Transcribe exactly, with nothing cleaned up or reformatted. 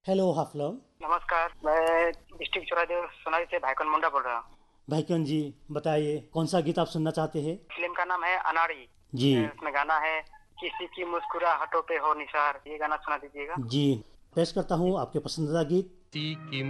Hello हाफलम। नमस्कार, मैं district चौरादेव Sonari से भाईकन मुंडा बोल रहा हूँ। भाईकन जी, बताइए कौन सा गीत आप सुनना चाहते हैं? फिल्म का नाम है अनाड़ी। जी उसमें गाना है किसी की मुस्कुराहटों पे हो निसार, ये गाना सुना दीजिएगा। जी, पेश करता हूँ आपके पसंदीदा गीत। की